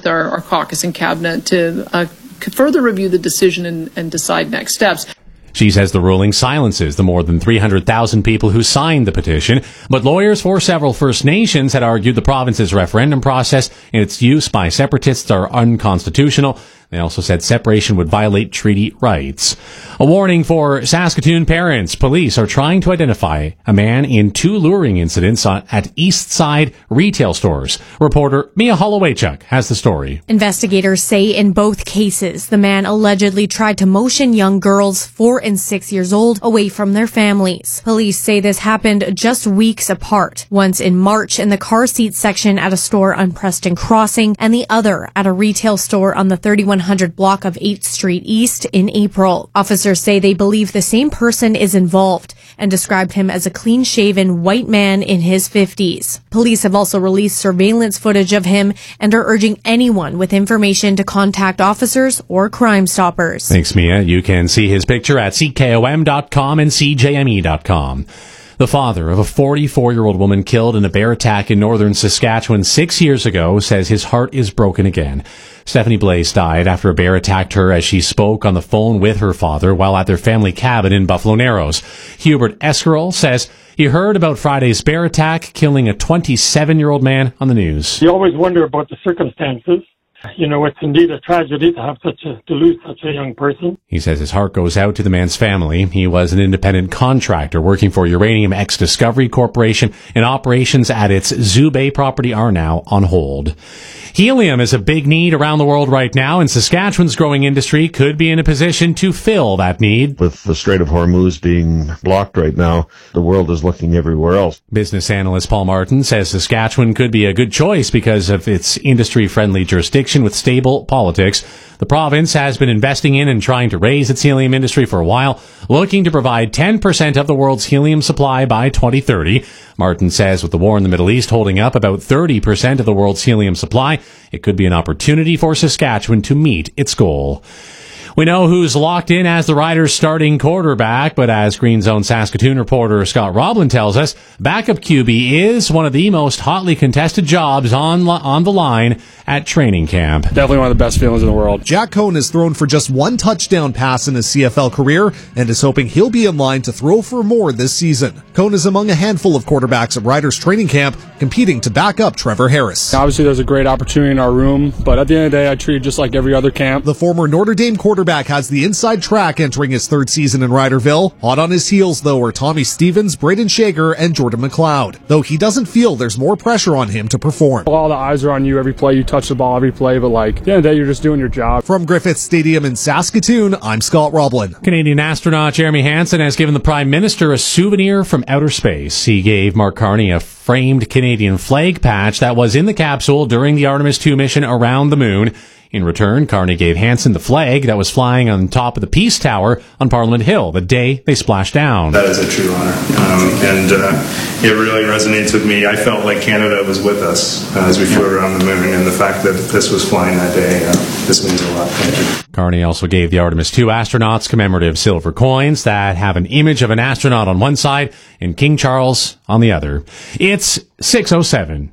with our caucus and cabinet to further review the decision and decide next steps. She says the ruling silences the more than 300,000 people who signed the petition, but lawyers for several First Nations had argued the province's referendum process and its use by separatists are unconstitutional. They also said separation would violate treaty rights. A warning for Saskatoon parents. Police are trying to identify a man in 2 luring incidents at East Side retail stores. Reporter Mia Hollowaychuk has the story. Investigators say in both cases, the man allegedly tried to motion young girls 4 and 6 years old away from their families. Police say this happened just weeks apart, once in March in the car seat section at a store on Preston Crossing and the other at a retail store on the 3100 block of 8th Street East in April. Officers say they believe the same person is involved and described him as a clean-shaven white man in his 50s. Police have also released surveillance footage of him and are urging anyone with information to contact officers or Crime Stoppers. Thanks, Mia. You can see his picture at CKOM.com and CJME.com. The father of a 44-year-old woman killed in a bear attack in northern Saskatchewan 6 years ago says his heart is broken again. Stephanie Blaze died after a bear attacked her as she spoke on the phone with her father while at their family cabin in Buffalo Narrows. Hubert Escarol says he heard about Friday's bear attack, killing a 27-year-old man on the news. You always wonder about the circumstances. You know, it's indeed a tragedy to lose such a young person. He says his heart goes out to the man's family. He was an independent contractor working for Uranium X Discovery Corporation, and operations at its Zubay property are now on hold. Helium is a big need around the world right now, and Saskatchewan's growing industry could be in a position to fill that need. With the Strait of Hormuz being blocked right now, the world is looking everywhere else. Business analyst Paul Martin says Saskatchewan could be a good choice because of its industry-friendly jurisdiction with stable politics. The province has been investing in and trying to raise its helium industry for a while, looking to provide 10% of the world's helium supply by 2030. Martin says with the war in the Middle East holding up about 30% of the world's helium supply, it could be an opportunity for Saskatchewan to meet its goal. We know who's locked in as the Riders' starting quarterback, but as Green Zone Saskatoon reporter Scott Roblin tells us, backup QB is one of the most hotly contested jobs on the line at training camp. Definitely one of the best feelings in the world. Jack Cohn has thrown for just 1 touchdown pass in his CFL career and is hoping he'll be in line to throw for more this season. Cohn is among a handful of quarterbacks at Riders' training camp competing to back up Trevor Harris. Obviously, there's a great opportunity in our room, but at the end of the day, I treat it just like every other camp. The former Notre Dame quarterback has the inside track entering his 3rd season in Riderville. Hot on his heels, though, are Tommy Stevens, Braden Shager, and Jordan McLeod, though he doesn't feel there's more pressure on him to perform. All the eyes are on you every play. You touch the ball every play, but at the end of the day, you're just doing your job. From Griffith Stadium in Saskatoon, I'm Scott Roblin. Canadian astronaut Jeremy Hansen has given the Prime Minister a souvenir from outer space. He gave Mark Carney a framed Canadian flag patch that was in the capsule during the Artemis 2 mission around the moon. In return, Carney gave Hansen the flag that was flying on top of the Peace Tower on Parliament Hill the day they splashed down. That is a true honor, and it really resonates with me. I felt like Canada was with us as we flew around the moon, and the fact that this was flying that day, this means a lot. Thank you. Carney also gave the Artemis 2 astronauts commemorative silver coins that have an image of an astronaut on one side and King Charles on the other. It's 6:07.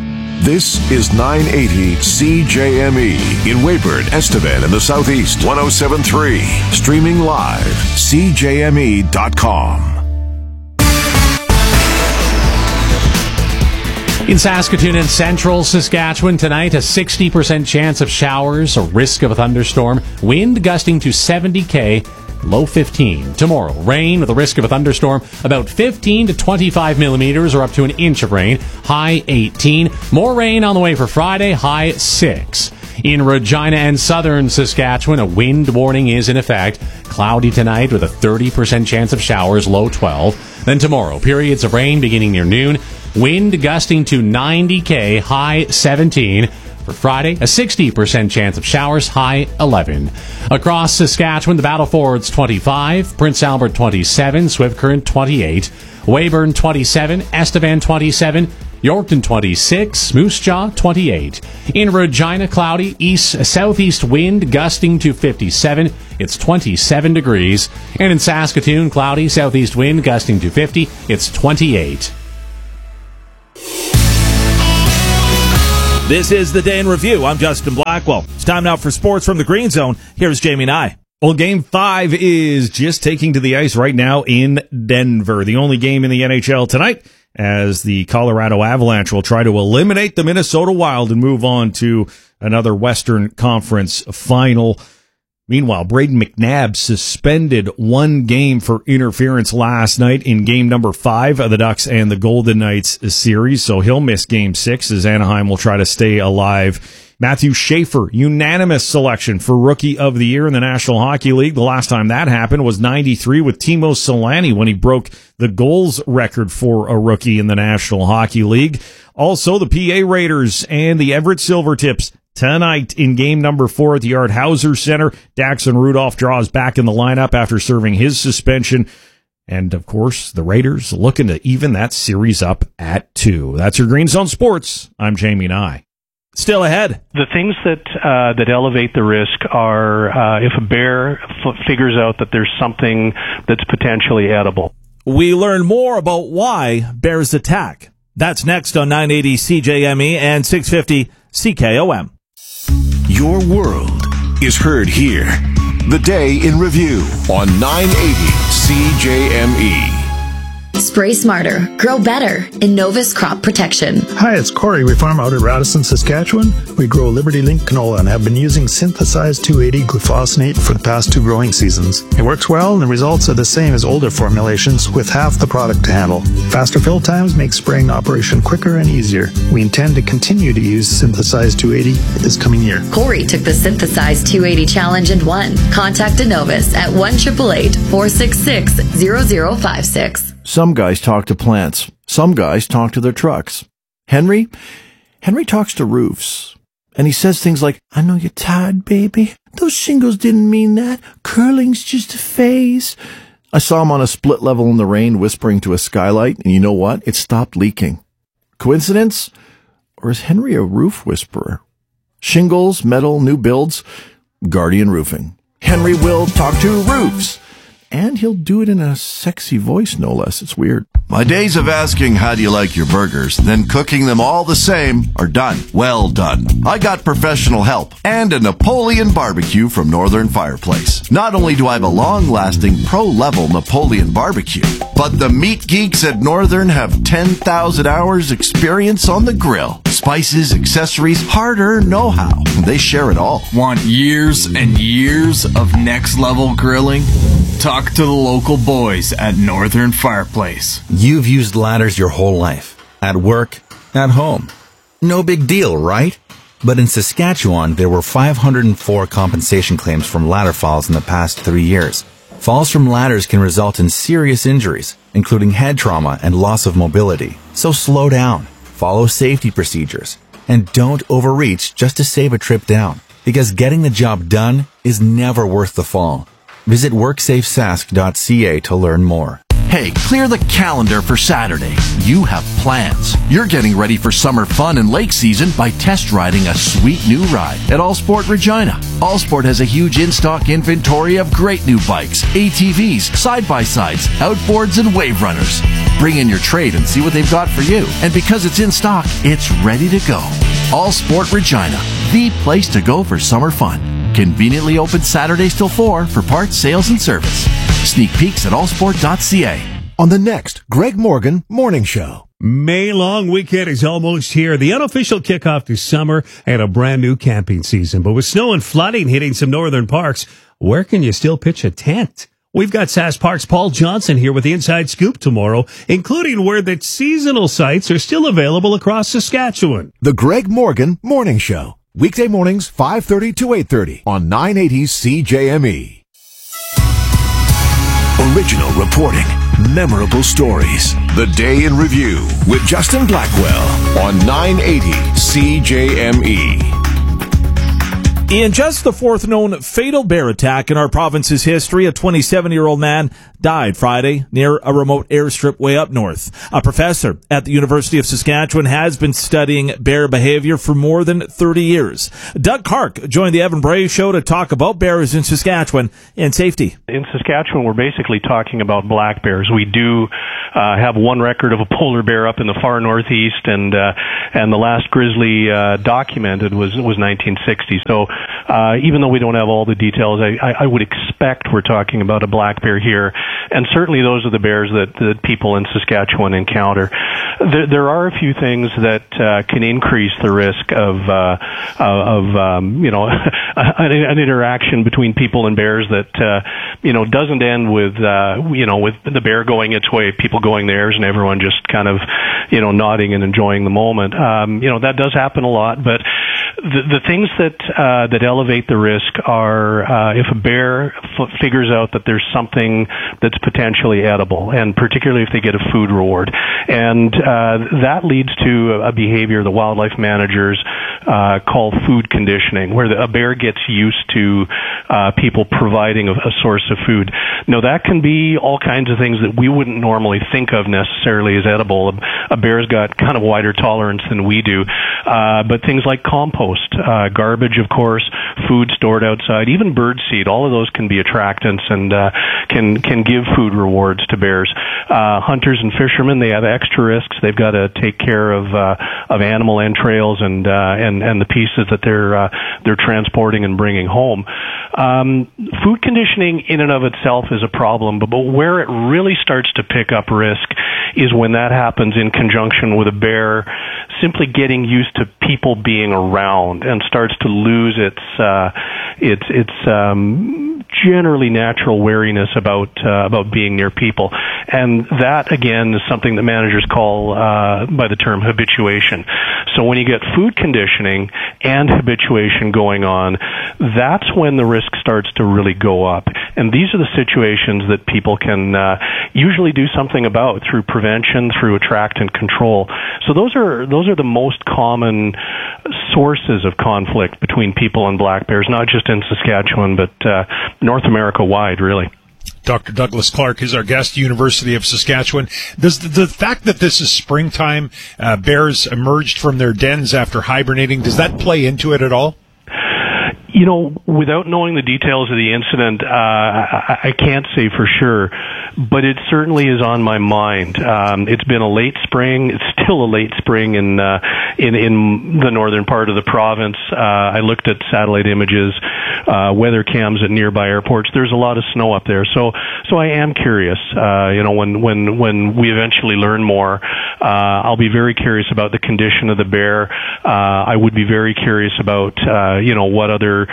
This is 980 CJME in Weyburn, Estevan, and the Southeast. 107.3. Streaming live. CJME.com. In Saskatoon and central Saskatchewan tonight, a 60% chance of showers, a risk of a thunderstorm, wind gusting to 70 km. Low 15. Tomorrow, rain with a risk of a thunderstorm, about 15 to 25 millimeters or up to an inch of rain. High 18. More rain on the way for Friday. High 6. In Regina and southern Saskatchewan, a wind warning is in effect. Cloudy tonight with a 30% chance of showers. Low 12. Then tomorrow, periods of rain beginning near noon. Wind gusting to 90 km. High 17. For Friday, a 60% chance of showers, high 11. Across Saskatchewan, the Battlefords 25, Prince Albert 27, Swift Current 28, Weyburn 27, Estevan 27, Yorkton 26, Moose Jaw 28. In Regina, cloudy, southeast wind gusting to 57. It's 27 degrees. And in Saskatoon, cloudy, southeast wind gusting to 50. It's 28. This is the Day in Review. I'm Justin Blackwell. It's time now for sports from the Green Zone. Here's Jamie Nye. Well, Game 5 is just taking to the ice right now in Denver. The only game in the NHL tonight, as the Colorado Avalanche will try to eliminate the Minnesota Wild and move on to another Western Conference final. Meanwhile, Braden McNabb suspended one game for interference last night in game number 5 of the Ducks and the Golden Knights series, so he'll miss game 6 as Anaheim will try to stay alive. Matthew Schaefer, unanimous selection for Rookie of the Year in the National Hockey League. The last time that happened was 93 with Timo Solani when he broke the goals record for a rookie in the National Hockey League. Also, the PA Raiders and the Everett Silvertips tonight in game number 4 at the Art Hauser Center. Daxon Rudolph draws back in the lineup after serving his suspension. And, of course, the Raiders looking to even that series up at 2. That's your Green Zone Sports. I'm Jamie Nye. Still ahead. The things that elevate the risk are if a bear figures out that there's something that's potentially edible. We learn more about why bears attack. That's next on 980 CJME and 650 CKOM. Your world is heard here. The Day in Review on 980 CJME. Spray smarter, grow better. Innovis Crop Protection. Hi, it's Corey. We farm out at Radisson, Saskatchewan. We grow Liberty Link canola and have been using synthesized 280 glufosinate for the past 2 growing seasons. It works well and the results are the same as older formulations with half the product to handle. Faster fill times make spraying operation quicker and easier. We intend to continue to use synthesized 280 this coming year. Corey took the synthesized 280 challenge and won. Contact Innovis at 1-888-466-0056. Some guys talk to plants. Some guys talk to their trucks. Henry talks to roofs. And he says things like, I know you're tired, baby. Those shingles didn't mean that. Curling's just a phase. I saw him on a split level in the rain whispering to a skylight, and you know what? It stopped leaking. Coincidence? Or is Henry a roof whisperer? Shingles, metal, new builds, Guardian Roofing. Henry will talk to roofs. And he'll do it in a sexy voice, no less. It's weird. My days of asking how do you like your burgers, then cooking them all the same, are done. Well done. I got professional help and a Napoleon barbecue from Northern Fireplace. Not only do I have a long-lasting pro-level Napoleon barbecue, but the meat geeks at Northern have 10,000 hours experience on the grill. Spices, accessories, hard-earned know-how. They share it all. Want years and years of next-level grilling? Talk to the local boys at Northern Fireplace. You've used ladders your whole life. At work, at home. No big deal, right? But in Saskatchewan, there were 504 compensation claims from ladder falls in the past 3 years. Falls from ladders can result in serious injuries, including head trauma and loss of mobility. So slow down, follow safety procedures, and don't overreach just to save a trip down. Because getting the job done is never worth the fall. Visit WorksafeSask.ca to learn more. Hey, clear the calendar for Saturday. You have plans. You're getting ready for summer fun and lake season by test riding a sweet new ride at Allsport Regina. Allsport has a huge in-stock inventory of great new bikes, ATVs, side-by-sides, outboards, and wave runners. Bring in your trade and see what they've got for you. And because it's in stock, it's ready to go. Allsport Regina, the place to go for summer fun. Conveniently open Saturdays till 4 for parts, sales, and service. Sneak peeks at allsport.ca. On the next Greg Morgan Morning Show. May long weekend is almost here. The unofficial kickoff to summer and a brand new camping season. But with snow and flooding hitting some northern parks, where can you still pitch a tent? We've got Sask Park's Paul Johnson here with the Inside Scoop tomorrow, including where the seasonal sites are still available across Saskatchewan. The Greg Morgan Morning Show. Weekday mornings, 5:30 to 8:30 on 980 CJME. Original reporting, memorable stories. The Day in Review with Justin Blackwell on 980 CJME. In just the fourth known fatal bear attack in our province's history, a 27-year-old man died Friday near a remote airstrip way up north. A professor at the University of Saskatchewan has been studying bear behavior for more than 30 years. Doug Clark joined the Evan Bray Show to talk about bears in Saskatchewan and safety. In Saskatchewan, we're basically talking about black bears. We do have one record of a polar bear up in the far northeast, and the last grizzly documented was 1960. So even though we don't have all the details, I would expect we're talking about a black bear here, and certainly those are the bears that people in Saskatchewan encounter. There are a few things that can increase the risk of an interaction between people and bears that doesn't end with with the bear going its way, people going theirs, and everyone just kind of nodding and enjoying the moment. That does happen a lot, but the things that elevate the risk are if a bear figures out that there's something that's potentially edible, and particularly if they get a food reward. And that leads to a behavior the wildlife managers call food conditioning, where a bear gets used to people providing a source of food. Now, that can be all kinds of things that we wouldn't normally think of necessarily as edible. A bear's got kind of wider tolerance than we do. But things like compost, garbage, of course, food stored outside, even bird seed, all of those can be attractants and can give food rewards to bears. Hunters and fishermen, they have extra risks. They've got to take care of animal entrails and the pieces that they're transporting and bringing home. Food conditioning in and of itself is a problem, but where it really starts to pick up risk is when that happens in conjunction with a bear simply getting used to people being around and starts to lose its generally natural wariness about being near people. And that, again, is something that managers call by the term habituation. So when you get food conditioning and habituation going on, that's when the risk starts to really go up. And these are the situations that people can usually do something about through prevention, through attract and control. So those are the most common sources of conflict between people and black bears, not just in Saskatchewan, but North America wide, really. Dr. Douglas Clark is our guest, University of Saskatchewan. Does the fact that this is springtime, bears emerged from their dens after hibernating, does that play into it at all? Without knowing the details of the incident, I can't say for sure, but it certainly is on my mind. It's been a late spring. It's still a late spring in the northern part of the province. I looked at satellite images, weather cams at nearby airports. There's a lot of snow up there, so I am curious. When we eventually learn more, I'll be very curious about the condition of the bear. I would be very curious about what other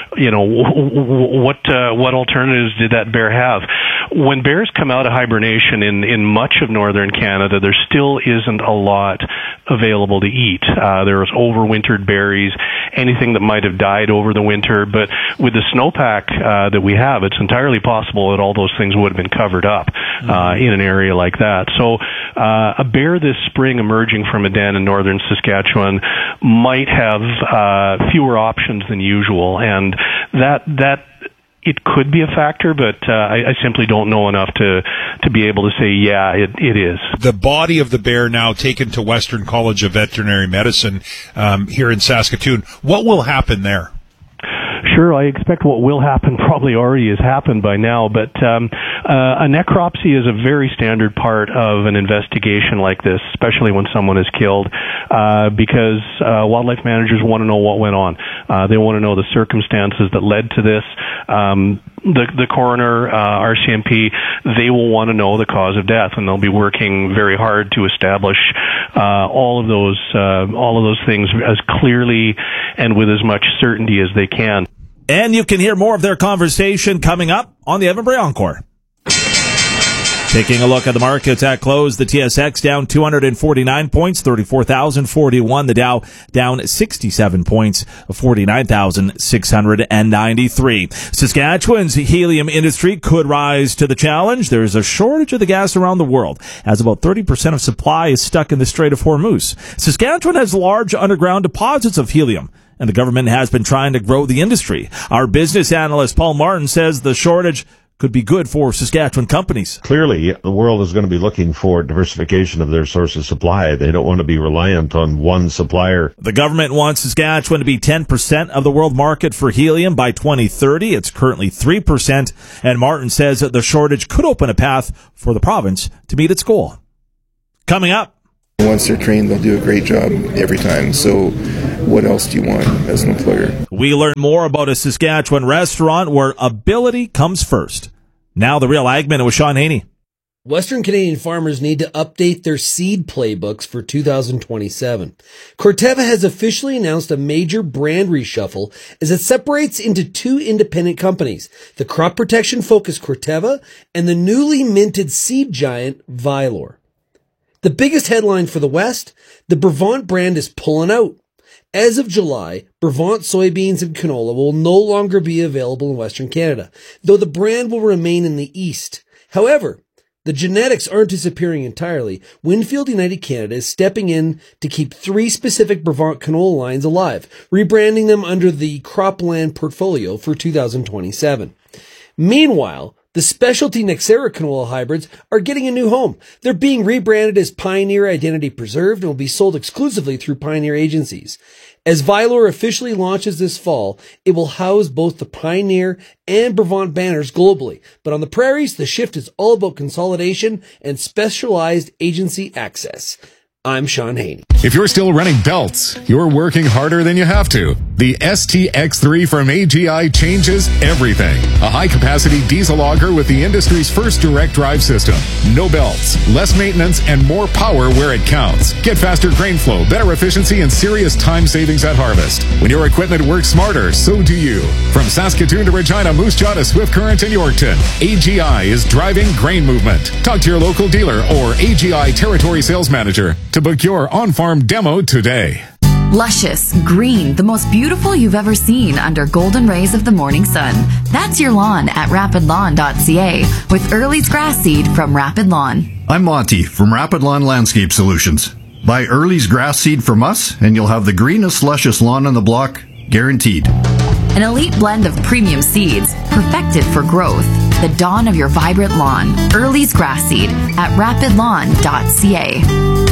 what alternatives did that bear have? When bears come out of hibernation in much of northern Canada, there still isn't a lot available to eat. There's overwintered berries, anything that might have died over the winter. But with the snowpack that we have, it's entirely possible that all those things would have been covered up in an area like that. So a bear this spring emerging from a den in northern Saskatchewan might have fewer options than usual, and that it could be a factor, but I simply don't know enough to be able to say, yeah, it is. The body of the bear now taken to Western College of Veterinary Medicine here in Saskatoon. What will happen there? Sure, I expect what will happen probably already has happened by now, but a necropsy is a very standard part of an investigation like this, especially when someone is killed, because wildlife managers want to know what went on. They want to know the circumstances that led to this. The coroner, RCMP, they will want to know the cause of death, and they'll be working very hard to establish all of those things as clearly and with as much certainty as they can. And you can hear more of their conversation coming up on the Evan Bray Encore. Taking a look at the markets at close, the TSX down 249 points, 34,041. The Dow down 67 points, 49,693. Saskatchewan's helium industry could rise to the challenge. There's a shortage of the gas around the world, as about 30% of supply is stuck in the Strait of Hormuz. Saskatchewan has large underground deposits of helium, and the government has been trying to grow the industry. Our business analyst, Paul Martin, says the shortage could be good for Saskatchewan companies. Clearly, the world is going to be looking for diversification of their source of supply. They don't want to be reliant on one supplier. The government wants Saskatchewan to be 10% of the world market for helium by 2030. It's currently 3%, and Martin says that the shortage could open a path for the province to meet its goal. Coming up. Once they're trained, they'll do a great job every time. So what else do you want as an employer? We learn more about a Saskatchewan restaurant where ability comes first. Now the Real Ag Minute with Sean Haney. Western Canadian farmers need to update their seed playbooks for 2027. Corteva has officially announced a major brand reshuffle as it separates into two independent companies, the crop protection-focused Corteva and the newly minted seed giant Vylor. The biggest headline for the West, the Brevant brand is pulling out. As of July, Brevant soybeans and canola will no longer be available in Western Canada, though the brand will remain in the East. However, the genetics aren't disappearing entirely. Winfield United Canada is stepping in to keep 3 specific Brevant canola lines alive, rebranding them under the Cropland portfolio for 2027. Meanwhile, the specialty Nexera canola hybrids are getting a new home. They're being rebranded as Pioneer Identity Preserved and will be sold exclusively through Pioneer agencies. As Vylor officially launches this fall, it will house both the Pioneer and Brevant banners globally. But on the prairies, the shift is all about consolidation and specialized agency access. I'm Sean Haney. If you're still running belts, you're working harder than you have to. The STX3 from AGI changes everything. A high-capacity diesel auger with the industry's first direct drive system. No belts, less maintenance, and more power where it counts. Get faster grain flow, better efficiency, and serious time savings at harvest. When your equipment works smarter, so do you. From Saskatoon to Regina, Moose Jaw to Swift Current and Yorkton, AGI is driving grain movement. Talk to your local dealer or AGI Territory Sales Manager to book your on-farm demo today. Luscious, green, the most beautiful you've ever seen under golden rays of the morning sun. That's your lawn at rapidlawn.ca with Early's grass seed from Rapid Lawn. I'm Monty from Rapid Lawn Landscape Solutions. Buy Early's grass seed from us and you'll have the greenest, luscious lawn on the block, guaranteed. An elite blend of premium seeds, perfected for growth. The dawn of your vibrant lawn. Early's grass seed at rapidlawn.ca.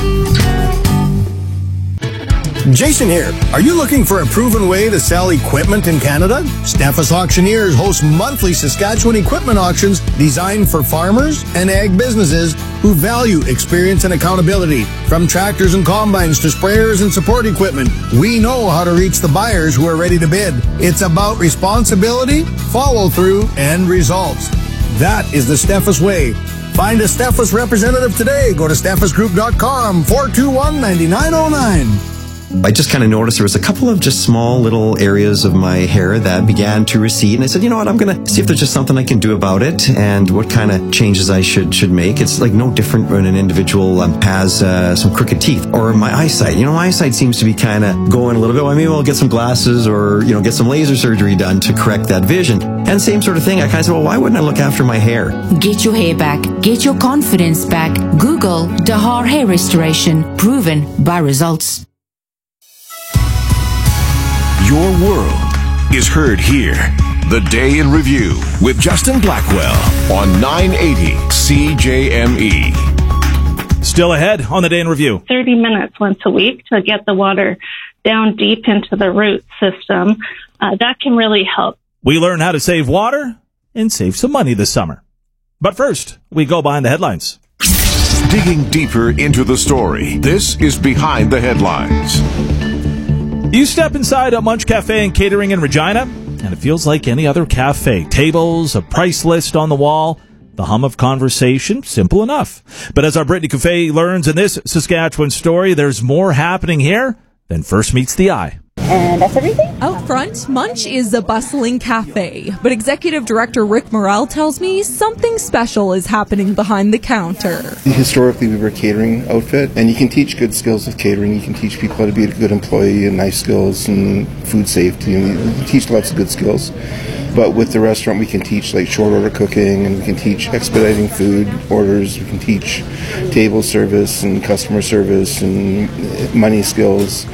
Jason here. Are you looking for a proven way to sell equipment in Canada? Steffes Auctioneers hosts monthly Saskatchewan equipment auctions designed for farmers and ag businesses who value experience and accountability. From tractors and combines to sprayers and support equipment, we know how to reach the buyers who are ready to bid. It's about responsibility, follow-through, and results. That is the Steffes way. Find a Steffes representative today. Go to steffesgroup.com, 421-9909. I just kind of noticed there was a couple of just small little areas of my hair that began to recede, and I said, you know what, I'm going to see if there's just something I can do about it and what kind of changes I should make. It's like no different when an individual has some crooked teeth or my eyesight. You know, my eyesight seems to be kind of going a little bit. Well, maybe I'll get some glasses or, you know, get some laser surgery done to correct that vision. And same sort of thing. I kind of said, well, why wouldn't I look after my hair? Get your hair back. Get your confidence back. Google Dahar Hair Restoration. Proven by results. Your world is heard here. The Day in Review with Justin Blackwell on 980 CJME. Still ahead on the Day in Review. 30 minutes once a week to get the water down deep into the root system. That can really help. We learn how to save water and save some money this summer. But first, we go behind the headlines. Digging deeper into the story, this is Behind the Headlines. You step inside a Munch Cafe and Catering in Regina, and it feels like any other cafe. Tables, a price list on the wall, the hum of conversation, simple enough. But as our Brittany Cafe learns in this Saskatchewan story, there's more happening here than first meets the eye. And that's everything? Out front, Munch is a bustling cafe, but Executive Director Rick Morrell tells me something special is happening behind the counter. Historically, we were a catering outfit, and you can teach good skills with catering. You can teach people how to be a good employee and nice skills and food safety. And you teach lots of good skills. But with the restaurant, we can teach like short order cooking, and we can teach expediting food orders. We can teach table service and customer service and money skills.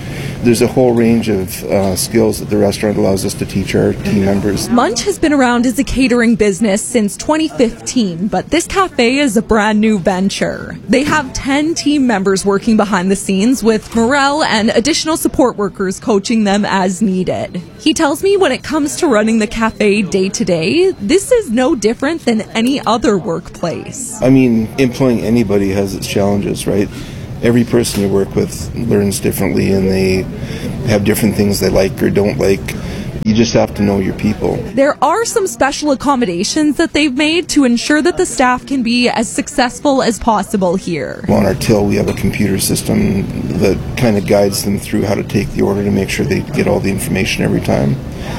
there's a whole range of skills that the restaurant allows us to teach our team members. Munch has been around as a catering business since 2015, but this cafe is a brand new venture. They have 10 team members working behind the scenes with Morel and additional support workers coaching them as needed. He tells me when it comes to running the cafe day to day, this is no different than any other workplace. I mean, employing anybody has its challenges, right? Every person you work with learns differently, and they have different things they like or don't like. You just have to know your people. There are some special accommodations that they've made to ensure that the staff can be as successful as possible here. On our till, we have a computer system that kind of guides them through how to take the order to make sure they get all the information every time.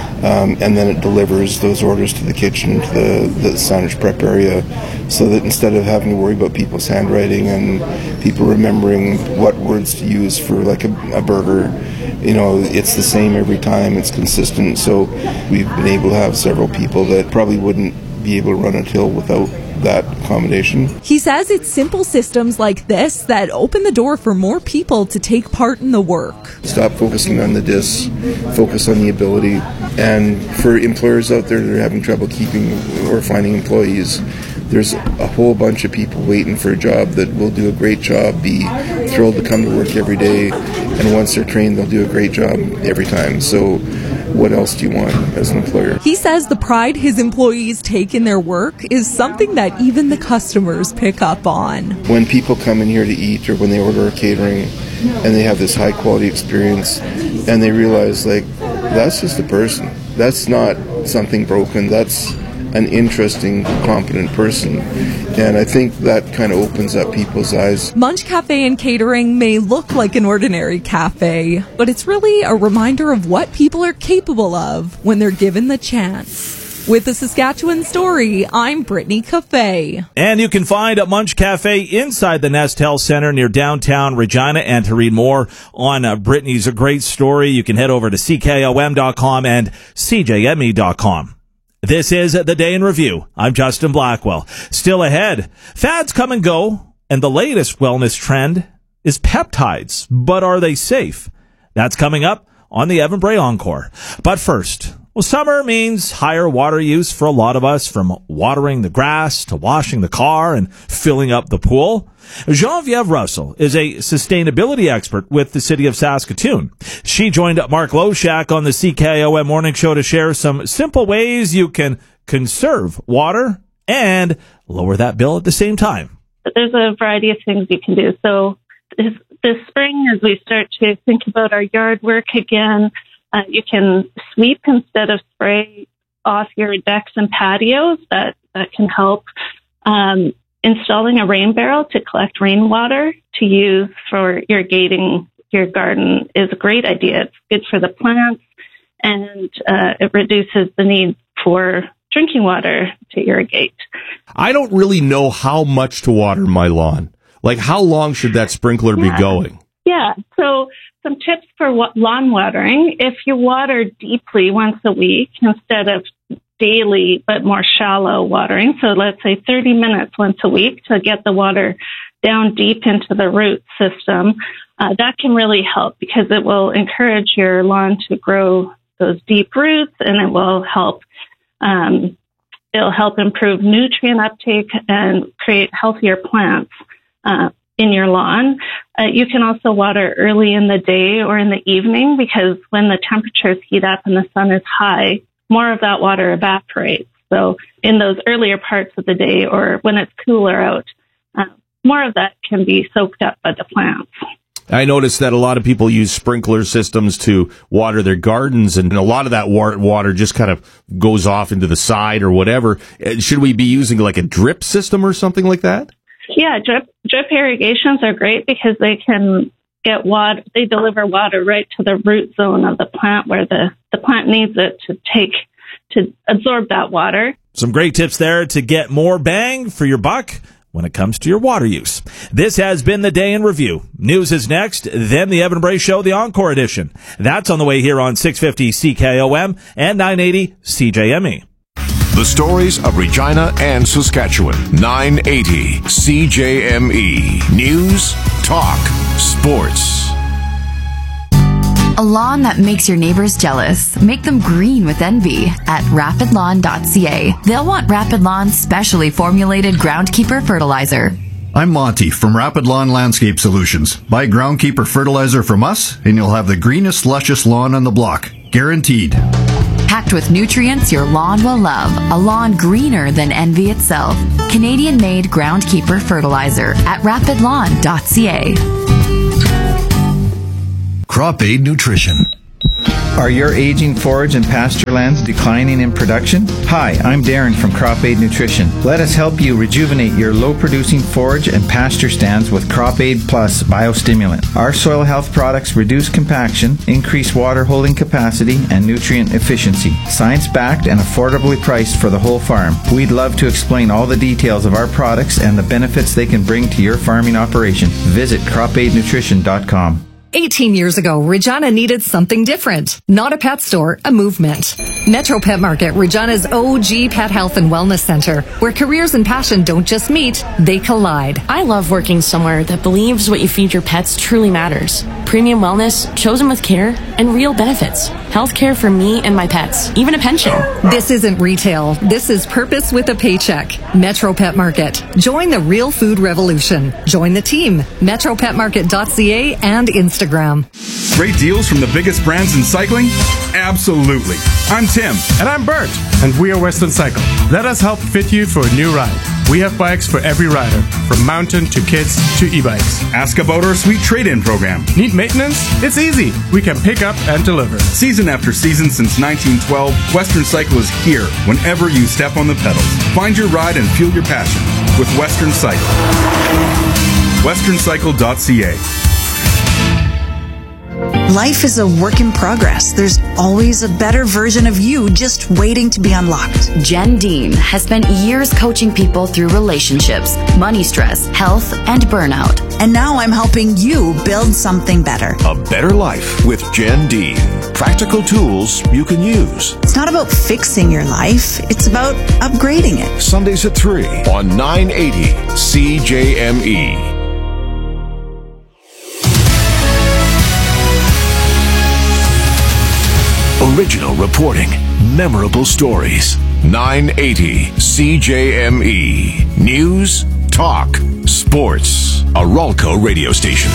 And then it delivers those orders to the kitchen, to the sandwich prep area, so that instead of having to worry about people's handwriting and people remembering what words to use for like a burger, it's the same every time, it's consistent. So we've been able to have several people that probably wouldn't be able to run a till without that accommodation. He says it's simple systems like this that open the door for more people to take part in the work. Stop focusing on the discs, focus on the ability. And for employers out there that are having trouble keeping or finding employees, there's a whole bunch of people waiting for a job that will do a great job, be thrilled to come to work every day, and once they're trained, they'll do a great job every time. So what else do you want as an employer? He says the pride his employees take in their work is something that even the customers pick up on. When people come in here to eat or when they order a catering and they have this high quality experience and they realize, like, that's just a person. That's not something broken. That's an interesting, competent person. And I think that kind of opens up people's eyes. Munch Cafe and Catering may look like an ordinary cafe, but it's really a reminder of what people are capable of when they're given the chance. With the Saskatchewan Story, I'm Brittany Cafe. And you can find a Munch Cafe inside the Nest Health Center near downtown Regina. And to read more on Brittany's great story, you can head over to CKOM.com and CJME.com. This is The Day in Review. I'm Justin Blackwell. Still ahead, fads come and go, and the latest wellness trend is peptides. But are they safe? That's coming up on the Evan Bray Encore. But first, summer means higher water use for a lot of us, from watering the grass to washing the car and filling up the pool. Genevieve Russell is a sustainability expert with the city of Saskatoon. She joined Mark Loshak on the CKOM Morning Show to share some simple ways you can conserve water and lower that bill at the same time. There's a variety of things you can do. So this spring, as we start to think about our yard work again, you can sweep instead of spray off your decks and patios. That can help. Installing a rain barrel to collect rainwater to use for irrigating your garden is a great idea. It's good for the plants, and it reduces the need for drinking water to irrigate. I don't really know how much to water my lawn. Like, how long should that sprinkler be going? Yeah, so some tips for lawn watering. If you water deeply once a week instead of daily but more shallow watering, so let's say 30 minutes once a week to get the water down deep into the root system, that can really help because it will encourage your lawn to grow those deep roots, and it will help it'll help improve nutrient uptake and create healthier plants in your lawn. You can also water early in the day or in the evening, because when the temperatures heat up and the sun is high, more of that water evaporates. So in those earlier parts of the day, or when it's cooler out, more of that can be soaked up by the plants. I noticed that a lot of people use sprinkler systems to water their gardens, and a lot of that water just kind of goes off into the side or whatever. Should we be using like a drip system or something like that? Yeah, drip irrigations are great because they can get water. They deliver water right to the root zone of the plant where the plant needs it to absorb that water. Some great tips there to get more bang for your buck when it comes to your water use. This has been The Day in Review. News is next, then the Evan Bray Show, the Encore Edition. That's on the way here on 650 CKOM and 980 CJME. The stories of Regina and Saskatchewan. 980 CJME. News, talk, sports. A lawn that makes your neighbors jealous. Make them green with envy at rapidlawn.ca. They'll want Rapid Lawn's specially formulated Groundkeeper fertilizer. I'm Monty from Rapid Lawn Landscape Solutions. Buy Groundkeeper fertilizer from us, and you'll have the greenest, luscious lawn on the block. Guaranteed. Packed with nutrients your lawn will love. A lawn greener than envy itself. Canadian-made Groundkeeper fertilizer at rapidlawn.ca. Crop Aid Nutrition. Are your aging forage and pasture lands declining in production? Hi, I'm Darren from Crop Aid Nutrition. Let us help you rejuvenate your low-producing forage and pasture stands with Crop Aid Plus biostimulant. Our soil health products reduce compaction, increase water holding capacity, and nutrient efficiency. Science-backed and affordably priced for the whole farm. We'd love to explain all the details of our products and the benefits they can bring to your farming operation. Visit cropaidnutrition.com. 18 years ago, Regina needed something different. Not a pet store, a movement. Metro Pet Market, Regina's OG pet health and wellness center, where careers and passion don't just meet, they collide. I love working somewhere that believes what you feed your pets truly matters. Premium wellness, chosen with care, and real benefits. Health care for me and my pets, even a pension. This isn't retail. This is purpose with a paycheck. Metro Pet Market. Join the real food revolution. Join the team. MetroPetMarket.ca and Instagram. Great deals from the biggest brands in cycling? Absolutely. I'm Tim. And I'm Bert. And we are Western Cycle. Let us help fit you for a new ride. We have bikes for every rider, from mountain to kids to e-bikes. Ask about our sweet trade-in program. Need maintenance? It's easy. We can pick up and deliver. Season after season since 1912, Western Cycle is here whenever you step on the pedals. Find your ride and fuel your passion with Western Cycle. westerncycle.ca. Life is a work in progress. There's always a better version of you just waiting to be unlocked. Jen Dean has spent years coaching people through relationships, money stress, health, and burnout. And now I'm helping you build something better. A better life with Jen Dean. Practical tools you can use. It's not about fixing your life. It's about upgrading it. Sundays at 3 on 980 CJME. Original reporting, memorable stories. 980 CJME. News, talk, sports. A Ralco radio station.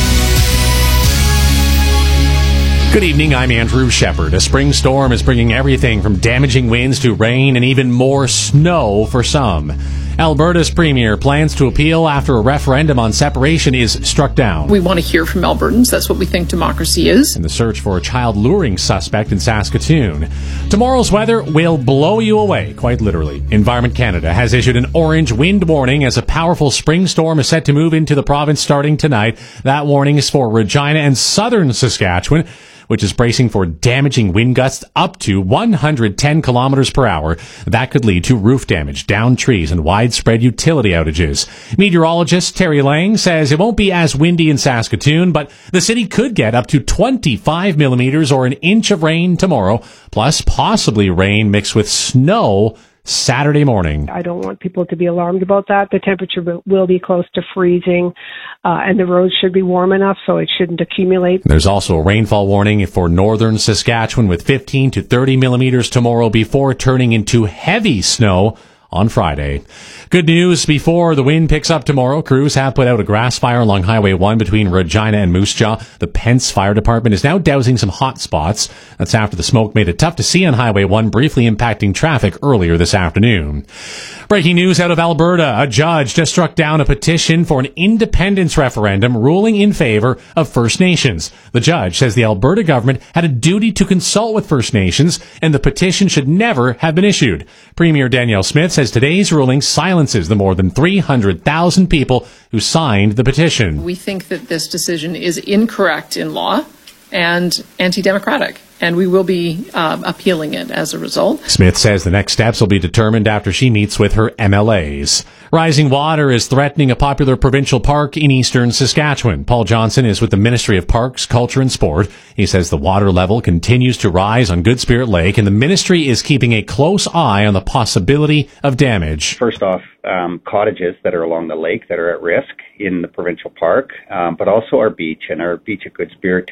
Good evening, I'm Andrew Shepard. A spring storm is bringing everything from damaging winds to rain and even more snow for some. Alberta's premier plans to appeal after a referendum on separation is struck down. We want to hear from Albertans. That's what we think democracy is. In the search for a child luring suspect in Saskatoon. Tomorrow's weather will blow you away, quite literally. Environment Canada has issued an orange wind warning as a powerful spring storm is set to move into the province starting tonight. That warning is for Regina and southern Saskatchewan, which is bracing for damaging wind gusts up to 110 kilometers per hour. That could lead to roof damage, downed trees, and widespread utility outages. Meteorologist Terry Lang says it won't be as windy in Saskatoon, but the city could get up to 25 millimeters or an inch of rain tomorrow, plus possibly rain mixed with snow Saturday morning. I don't want people to be alarmed about that. The temperature will be close to freezing, and the roads should be warm enough so it shouldn't accumulate. There's also a rainfall warning for northern Saskatchewan with 15 to 30 millimeters tomorrow before turning into heavy snow on Friday. Good news, before the wind picks up tomorrow, crews have put out a grass fire along Highway 1 between Regina and Moose Jaw. The Pence Fire Department is now dousing some hot spots. That's after the smoke made it tough to see on Highway 1, briefly impacting traffic earlier this afternoon. Breaking news out of Alberta. A judge just struck down a petition for an independence referendum ruling in favor of First Nations. The judge says the Alberta government had a duty to consult with First Nations, and the petition should never have been issued. Premier Danielle Smith says today's ruling silences the more than 300,000 people who signed the petition. We think that this decision is incorrect in law and anti-democratic, and we will be appealing it as a result. Smith says the next steps will be determined after she meets with her MLAs. Rising water is threatening a popular provincial park in eastern Saskatchewan. Paul Johnson is with the Ministry of Parks, Culture and Sport. He says the water level continues to rise on Good Spirit Lake, and the ministry is keeping a close eye on the possibility of damage. First off, cottages that are along the lake that are at risk in the provincial park, but also our beach. And our beach at Good Spirit is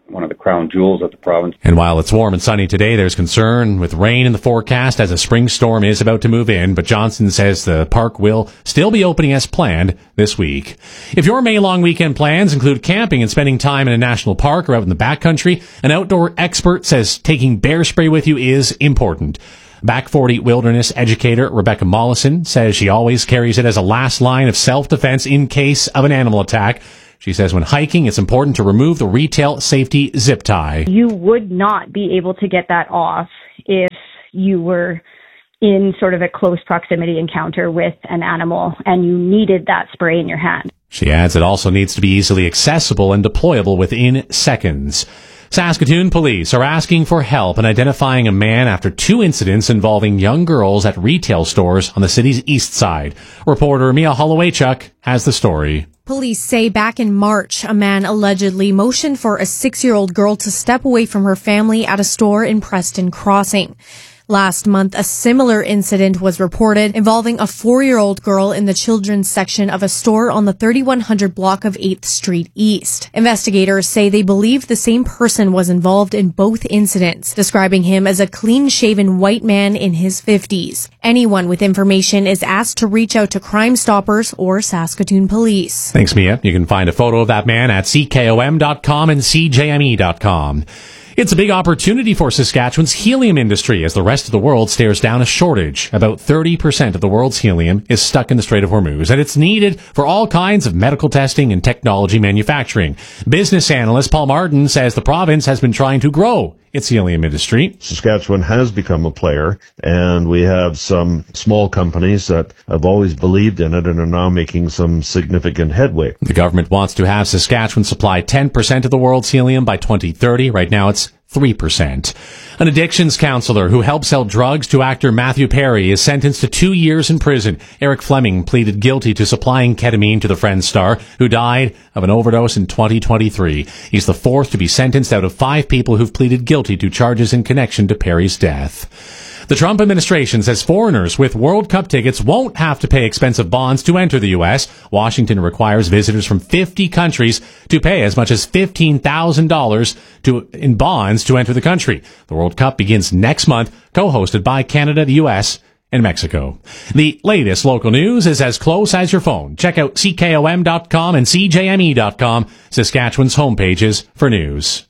one of the crown jewels of the province. And while it's warm and sunny today, there's concern with rain in the forecast as a spring storm is about to move in, but Johnson says the park will still be opening as planned this week. If your May long weekend plans include camping and spending time in a national park or out in the backcountry, an outdoor expert says taking bear spray with you is important. Back 40 wilderness educator Rebecca Mollison says she always carries it as a last line of self-defense in case of an animal attack. She says when hiking, it's important to remove the retail safety zip tie. You would not be able to get that off if you were in sort of a close proximity encounter with an animal and you needed that spray in your hand. She adds it also needs to be easily accessible and deployable within seconds. Saskatoon police are asking for help in identifying a man after 2 incidents involving young girls at retail stores on the city's east side. Reporter Mia Hollowaychuk has the story. Police say back in March, a man allegedly motioned for a 6-year-old girl to step away from her family at a store in Preston Crossing. Last month, a similar incident was reported involving a 4-year-old girl in the children's section of a store on the 3100 block of 8th Street East. Investigators say they believe the same person was involved in both incidents, describing him as a clean-shaven white man in his 50s. Anyone with information is asked to reach out to Crime Stoppers or Saskatoon Police. Thanks, Mia. You can find a photo of that man at CKOM.com and CJME.com. It's a big opportunity for Saskatchewan's helium industry as the rest of the world stares down a shortage. About 30% of the world's helium is stuck in the Strait of Hormuz, and it's needed for all kinds of medical testing and technology manufacturing. Business analyst Paul Martin says the province has been trying to grow its helium industry. Saskatchewan has become a player, and we have some small companies that have always believed in it and are now making some significant headway. The government wants to have Saskatchewan supply 10% of the world's helium by 2030. Right now it's 3%. An addictions counselor who helped sell drugs to actor Matthew Perry is sentenced to 2 years in prison. Eric Fleming pleaded guilty to supplying ketamine to the Friends star, who died of an overdose in 2023. He's the 4th to be sentenced out of 5 people who've pleaded guilty to charges in connection to Perry's death. The Trump administration says foreigners with World Cup tickets won't have to pay expensive bonds to enter the U.S. Washington requires visitors from 50 countries to pay as much as $15,000 in bonds to enter the country. The World Cup begins next month, co-hosted by Canada, the U.S., and Mexico. The latest local news is as close as your phone. Check out CKOM.com and CJME.com, Saskatchewan's homepages for news.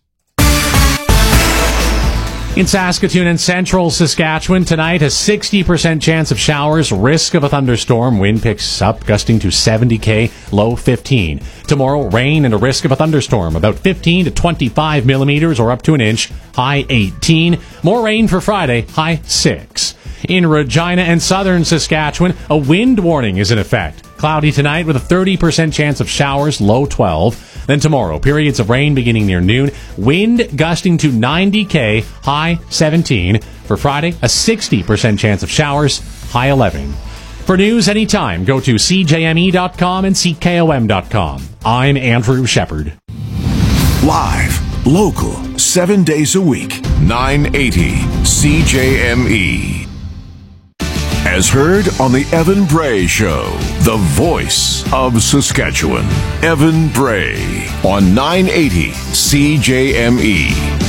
In Saskatoon and central Saskatchewan tonight, a 60% chance of showers, risk of a thunderstorm. Wind picks up, gusting to 70 km, low 15. Tomorrow, rain and a risk of a thunderstorm, about 15 to 25 millimeters or up to an inch, high 18. More rain for Friday, high 6. In Regina and southern Saskatchewan, a wind warning is in effect. Cloudy tonight with a 30% chance of showers, low 12. Then tomorrow, periods of rain beginning near noon, wind gusting to 90 km, high 17. For Friday, a 60% chance of showers, high 11. For news anytime, go to CJME.com and CKOM.com. I'm Andrew Shepard. Live, local, 7 days a week, 980 CJME. As heard on the Evan Bray Show, the voice of Saskatchewan. Evan Bray on 980 CJME.